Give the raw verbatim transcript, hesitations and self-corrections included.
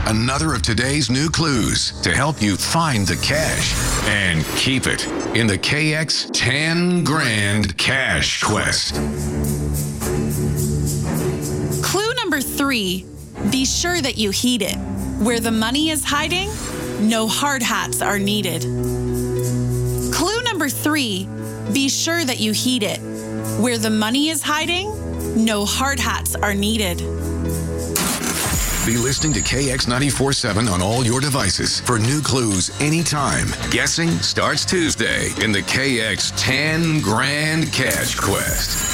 Another of today's new clues to help you find the cash and keep it in the K X ten Grand Cash Quest. Clue number three, be sure that you heed it. Where the money is hiding, no hard hats are needed. Clue number three, be sure that you heed it. Where the money is hiding, no hard hats are needed. Be listening to K X ninety-four point seven on all your devices for new clues anytime. Guessing starts Tuesday in the K X ten Grand Cash Quest.